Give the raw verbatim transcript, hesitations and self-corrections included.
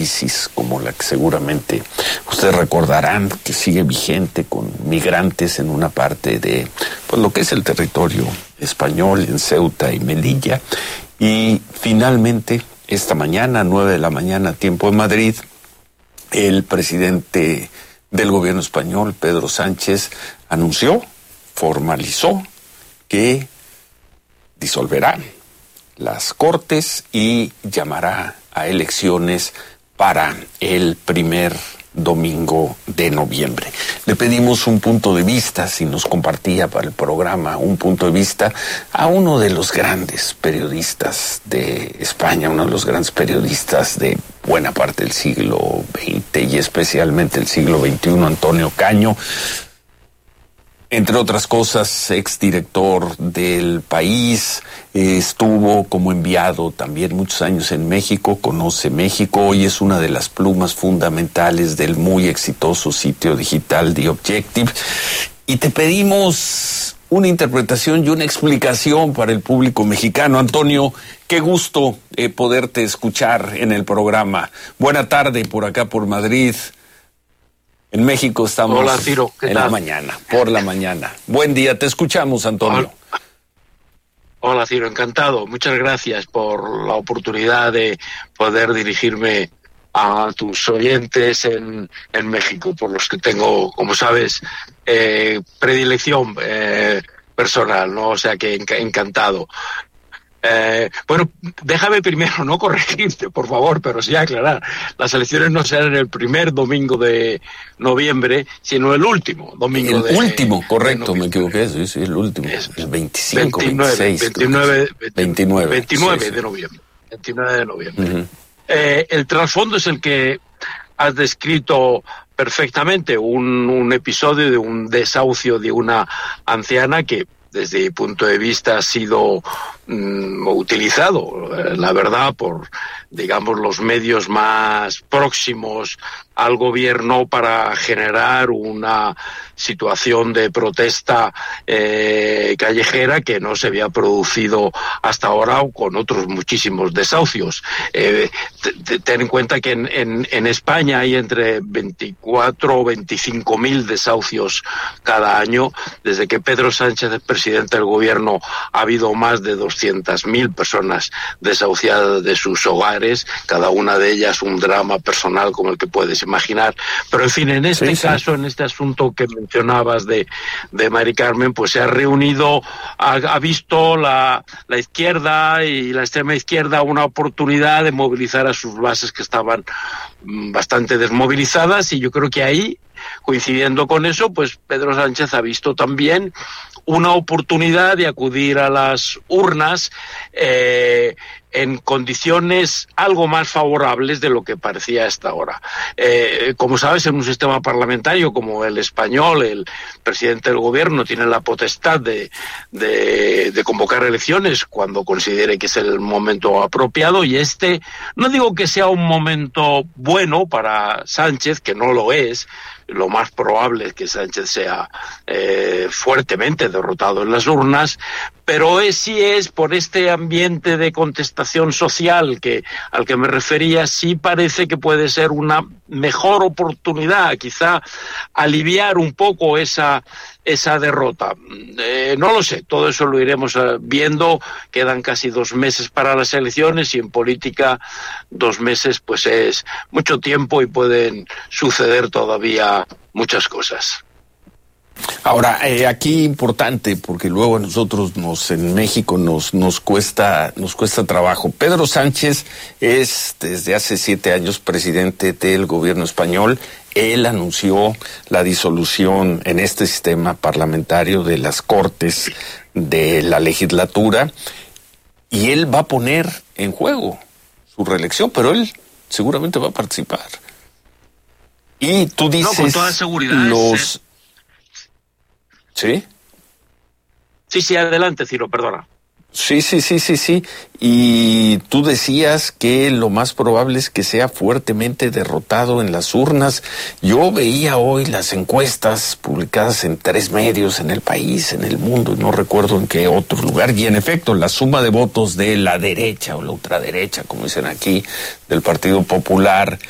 crisis como la que seguramente ustedes recordarán, que sigue vigente con migrantes en una parte de pues, lo que es el territorio español, en Ceuta y Melilla. Y finalmente, esta mañana, nueve de la mañana, tiempo de Madrid, el presidente del gobierno español, Pedro Sánchez, anunció, formalizó que disolverá las Cortes y llamará a elecciones para el primer domingo de noviembre. Le pedimos un punto de vista, si nos compartía para el programa un punto de vista, a uno de los grandes periodistas de España, uno de los grandes periodistas de buena parte del siglo veinte y especialmente el siglo veintiuno, Antonio Caño. Entre otras cosas, exdirector del País, eh, estuvo como enviado también muchos años en México, conoce México, hoy es una de las plumas fundamentales del muy exitoso sitio digital The Objective. Y te pedimos una interpretación y una explicación para el público mexicano. Antonio, qué gusto eh, poderte escuchar en el programa. Buena tarde por acá por Madrid. En México estamos Hola, Ciro, ¿qué en tal? la mañana, por la mañana. Buen día, te escuchamos, Antonio. Hola. Hola, Ciro, encantado. Muchas gracias por la oportunidad de poder dirigirme a tus oyentes en, en México, por los que tengo, como sabes, eh, predilección eh, personal, ¿no? O sea que enc- encantado. Eh, bueno, déjame primero no corregirte, por favor, pero sí aclarar. Las elecciones no serán el primer domingo de noviembre, sino el último domingo el de último, correcto, de me equivoqué, sí, sí, el último, es, el veinticinco, veintinueve, veintiséis. veintinueve, veintinueve, veintinueve sí, de sí. noviembre. veintinueve de noviembre. Uh-huh. Eh, el trasfondo es el que has descrito perfectamente, un, un episodio de un desahucio de una anciana que, desde mi punto de vista, ha sido mm, utilizado, eh, la verdad, por, digamos, los medios más próximos al gobierno para generar una situación de protesta eh, callejera que no se había producido hasta ahora con otros muchísimos desahucios. Eh, t- t- ten en cuenta que en, en, en España hay entre veinticuatro o veinticinco mil desahucios cada año. Desde que Pedro Sánchez es presidente del gobierno ha habido más de doscientas mil personas desahuciadas de sus hogares, cada una de ellas un drama personal como el que puedes imaginar. Pero en fin, en este Sí, sí. caso, en este asunto que mencionabas de, de Mari Carmen, pues se ha reunido, ha, ha visto la, la izquierda y la extrema izquierda una oportunidad de movilizar a sus bases que estaban mm, bastante desmovilizadas, y yo creo que ahí, coincidiendo con eso, pues Pedro Sánchez ha visto también una oportunidad de acudir a las urnas eh, en condiciones algo más favorables de lo que parecía hasta ahora. Eh, como sabes, en un sistema parlamentario como el español, el presidente del gobierno tiene la potestad de, de, de convocar elecciones cuando considere que es el momento apropiado, y este, no digo que sea un momento bueno para Sánchez, que no lo es. Lo más probable es que Sánchez sea eh, fuertemente derrotado en las urnas, pero es, sí es por este ambiente de contestación social que al que me refería, sí parece que puede ser una mejor oportunidad, quizá aliviar un poco esa esa derrota. Eh, no lo sé, todo eso lo iremos uh, viendo. Quedan casi dos meses para las elecciones, y en política dos meses pues es mucho tiempo y pueden suceder todavía muchas cosas. Ahora, eh, aquí importante, porque luego a nosotros nos en México nos nos cuesta nos cuesta trabajo. Pedro Sánchez es desde hace siete años presidente del gobierno español. Él anunció la disolución en este sistema parlamentario de las Cortes de la legislatura, y él va a poner en juego su reelección, pero él seguramente va a participar. Y tú dices, no, con toda seguridad, los... es... ¿Sí? Sí, sí, adelante, Ciro, perdona. Sí, sí, sí, sí, sí. Y tú decías que lo más probable es que sea fuertemente derrotado en las urnas. Yo veía hoy las encuestas publicadas en tres medios en el país, en el mundo, no recuerdo en qué otro lugar. Y en efecto, la suma de votos de la derecha o la ultraderecha, como dicen aquí, del Partido Popular,